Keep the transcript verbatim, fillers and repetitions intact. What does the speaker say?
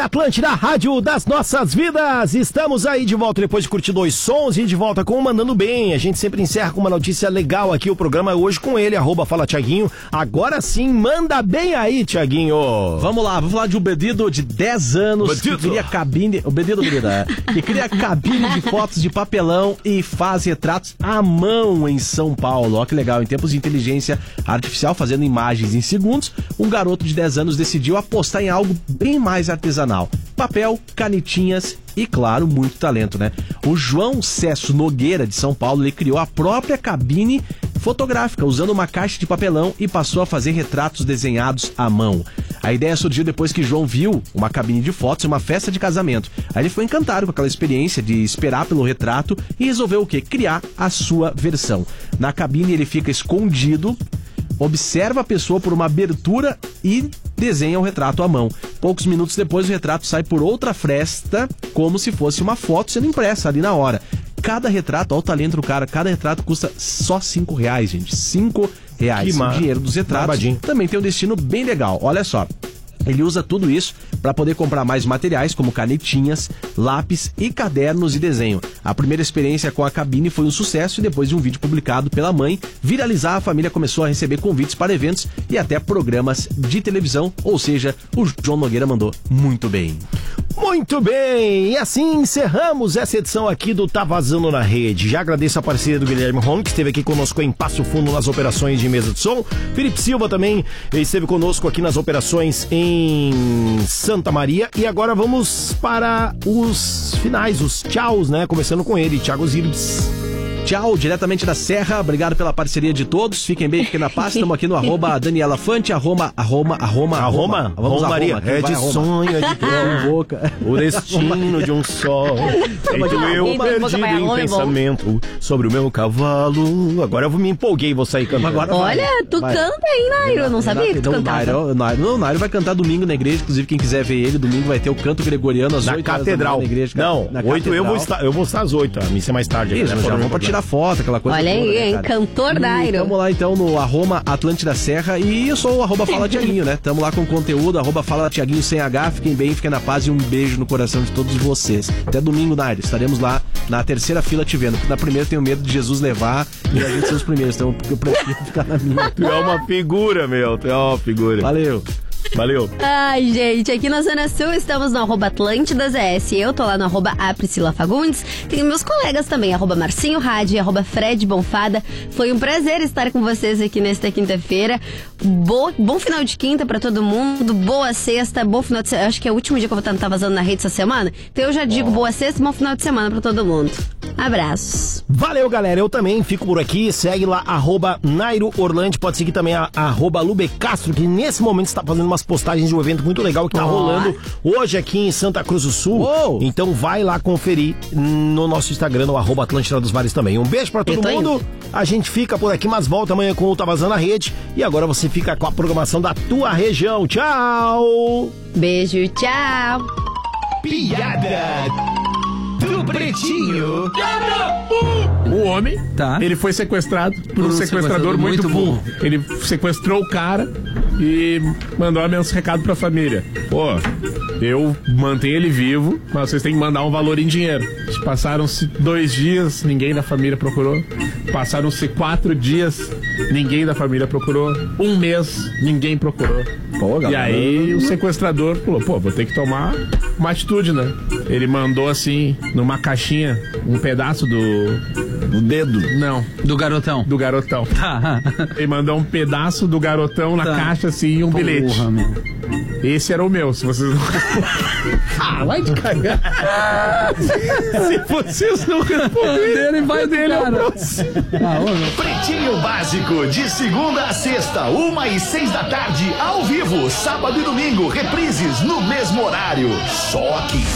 Atlântida, rádio das nossas vidas. Estamos aí de volta depois de curtir dois sons e de volta com o Mandando Bem. A gente sempre encerra com uma notícia legal aqui, o programa hoje com ele, arroba Fala Thiaguinho. Agora sim, manda bem aí, Thiaguinho. Vamos lá, vamos falar de um Bedido de dez anos Bedido. que cria cabine, o Bedido, Bedido, é, que cria cabine de fotos de papelão e faz retratos à mão em São Paulo. Olha que legal, em tempos de inteligência artificial, fazendo imagens em segundos, um garoto de dez anos decidiu apostar em algo bem mais artesanal. Papel, canetinhas e, claro, muito talento, né? O João Cesso Nogueira, de São Paulo, ele criou a própria cabine fotográfica, usando uma caixa de papelão e passou a fazer retratos desenhados à mão. A ideia surgiu depois que João viu uma cabine de fotos em uma festa de casamento. Aí ele foi encantado com aquela experiência de esperar pelo retrato e resolveu o quê? Criar a sua versão. Na cabine ele fica escondido, observa a pessoa por uma abertura e desenha o retrato à mão. Poucos minutos depois, o retrato sai por outra fresta, como se fosse uma foto sendo impressa ali na hora. Cada retrato, olha o talento do cara, cada retrato custa só cinco reais, gente. Cinco reais. O dinheiro dos retratos Babadinho. Também tem um destino bem legal. Olha só. Ele usa tudo isso para poder comprar mais materiais como canetinhas, lápis e cadernos de desenho. A primeira experiência com a cabine foi um sucesso e depois de um vídeo publicado pela mãe viralizar, a família começou a receber convites para eventos e até programas de televisão, ou seja, o João Nogueira mandou muito bem. Muito bem, e assim encerramos essa edição aqui do Tá Vazando na Rede. Já agradeço a parceria do Guilherme Rome, que esteve aqui conosco em Passo Fundo nas operações de mesa de som. Felipe Silva também esteve conosco aqui nas operações em Santa Maria. E agora vamos para os finais, os tchauz, né? Começando com ele, Thiago Zirbes. Tchau, diretamente da Serra, obrigado pela parceria de todos, fiquem bem, fiquem na paz, estamos aqui no arroba Daniela Fante, arroba, arroba, arroba, arroba, vamos Maria, é de sonho, é de boca, o destino de um sol, feito eu perdido em pensamento sobre o meu cavalo, agora eu me empolguei e vou sair cantando. Olha, tu canta aí, Nairo, eu não sabia que tu cantava. Não, o Nairo vai cantar domingo na igreja, inclusive quem quiser ver ele, domingo vai ter o canto gregoriano às oito horas da manhã na igreja. Não, oito eu vou estar, eu vou estar às oito, a missa é mais tarde. Isso, já vamos pra tirar foto, aquela coisa. Olha aí, hein, né, cantor Nairo. Vamos lá então no arroba Atlântida Serra e eu sou o arroba Fala Thiaguinho, né? Tamo lá com conteúdo, arroba Fala Thiaguinho sem H, fiquem bem, fiquem na paz e um beijo no coração de todos vocês. Até domingo, Nairo, estaremos lá na terceira fila te vendo, porque na primeira tenho medo de Jesus levar e a gente ser os primeiros, então eu prefiro ficar na minha. Tu é uma figura, meu, tu é uma figura. Valeu. Valeu. Ai, gente, aqui na Zona Sul estamos no arroba Atlântida Z S. Eu tô lá no arroba A Priscila Fagundes. Tem meus colegas também, arroba Marcinho Rádio e arroba Fred Bonfada. Foi um prazer estar com vocês aqui nesta quinta-feira. Bo- bom final de quinta pra todo mundo. Boa sexta, bom final de semana. Acho que é o último dia que eu vou estar vazando na rede essa semana. Então eu já digo oh. boa sexta e bom final de semana pra todo mundo. Abraços. Valeu, galera. Eu também fico por aqui. Segue lá, arroba Nairo Orlandi. Pode seguir também a arroba Lube Castro, que nesse momento está fazendo umas postagens de um evento muito legal que tá oh. rolando hoje aqui em Santa Cruz do Sul. Oh. Então vai lá conferir no nosso Instagram, no arroba Atlântida dos Vales também. Um beijo pra todo mundo. Indo. A gente fica por aqui, mas volta amanhã com o Tá Vazando na Rede. E agora você fica com a programação da tua região. Tchau! Beijo, tchau! Piada do Pretinho. O homem, tá. ele foi sequestrado por, por um, um sequestrador, sequestrador muito, muito burro. Ele sequestrou o cara e mandou um recado pra família. Pô, eu mantenho ele vivo, mas vocês têm que mandar um valor em dinheiro. Passaram-se dois dias, ninguém da família procurou. Passaram-se quatro dias, ninguém da família procurou. Um mês, ninguém procurou. Pô, e aí o sequestrador falou, pô, vou ter que tomar uma atitude, né? Ele mandou assim, numa caixinha, um pedaço do... Do dedo? Não. Do garotão? Do garotão. Tá. Ele mandou um pedaço do garotão na tá. caixa assim e um Porra, bilhete. Meu. Esse era o meu, se vocês não Ah, vai te cagar. Se vocês não responderem, vai dele ao próximo. Ah, Pretinho Básico, de segunda a sexta, uma e seis da tarde, ao vivo, sábado e domingo, reprises no mesmo horário. Só aqui.